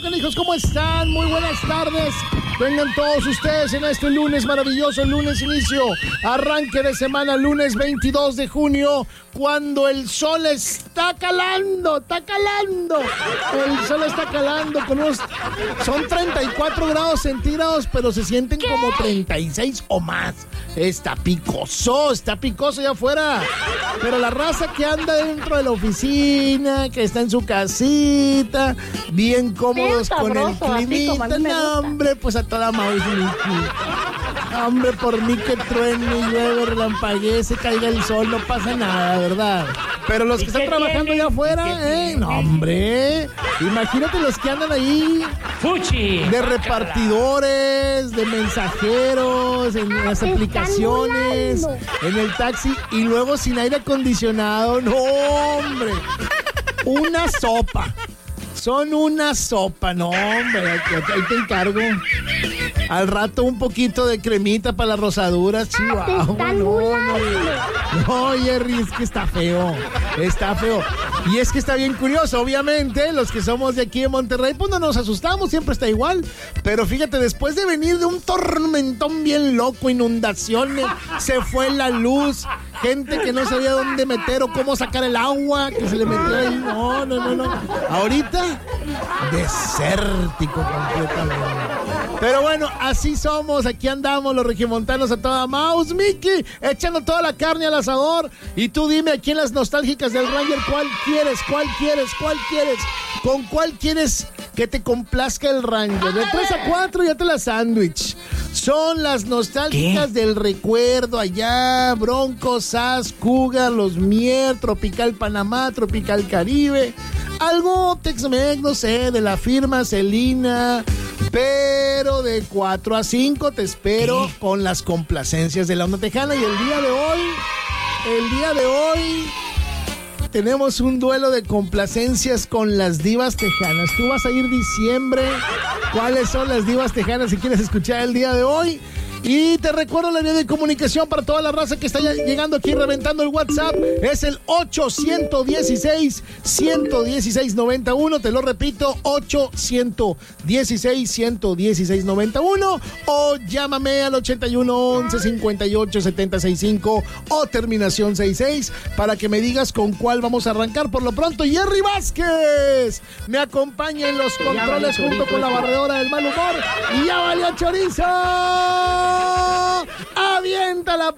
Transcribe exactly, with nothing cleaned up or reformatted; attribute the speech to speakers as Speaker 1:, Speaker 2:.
Speaker 1: canijos, ¿cómo están? Muy buenas tardes. Vengan todos ustedes en este lunes maravilloso, lunes inicio, arranque de semana, lunes veintidós de junio, cuando el sol está calando, está calando. El sol está calando con unos... Son treinta y cuatro grados centígrados, pero se sienten ¿Qué? como treinta y seis o más. Está picoso, está picoso allá afuera. Pero la raza que anda dentro de la oficina, que está en su casita, bien cómodos sí, con el climita. No, hombre, pues a toda mouse, Mickey. Hombre, por mí que truene, llueve, relampaguee, se caiga el sol, no pasa nada, ¿verdad? Pero los que están trabajando allá afuera, eh, no, hombre. Imagínate los que andan ahí
Speaker 2: Fuchi.
Speaker 1: De repartidores, de mensajeros, en las aplicaciones, en el taxi y luego sin aire acondicionado. No, hombre. Una sopa. Son una sopa, no, hombre. Ahí te encargo. Al rato un poquito de cremita para las rosaduras, chihuahua. No, no, no, Jerry, es que está feo. Está feo. Y es que está bien curioso, obviamente, los que somos de aquí de Monterrey, pues no nos asustamos, siempre está igual. Pero fíjate, después de venir de un tormentón bien loco, inundaciones, se fue la luz, gente que no sabía dónde meter o cómo sacar el agua, que se le metió ahí. No, no, no, no. Ahorita, desértico completamente. Pero bueno, así somos, aquí andamos los regiomontanos a toda mouse, Mickey, echando toda la carne al asador. Y tú dime aquí en las nostálgicas del Ranger, ¿cuál quieres? ¿Cuál quieres? ¿Cuál quieres? ¿Con cuál quieres que te complazca el Ranger? De tres a cuatro ya te la sándwich. Son las nostálgicas ¿Qué? del recuerdo allá, Broncos, Sass, Cougar, Los Mier, Tropical Panamá, Tropical Caribe, algo Tex-Mex, no sé, de la firma Celina. Pero de cuatro a cinco te espero ¿Qué? con las complacencias de la onda tejana. Y el día de hoy, el día de hoy, tenemos un duelo de complacencias con las divas tejanas. Tú vas a ir diciembre. ¿Cuáles son las divas tejanas si quieres escuchar el día de hoy? Y te recuerdo la vía de comunicación para toda la raza que está llegando aquí reventando el WhatsApp. Es el ocho uno seis, uno uno seis, nueve uno. Te lo repito, ocho uno seis, uno uno seis, nueve uno. O llámame al ochenta y uno, once, cincuenta y ocho, setenta y seis, cinco o terminación sesenta y seis para que me digas con cuál vamos a arrancar. Por lo pronto, Jerry Vázquez me acompaña en los controles junto con la barredora del mal humor. Y ya valió chorizo. ¡Avienta la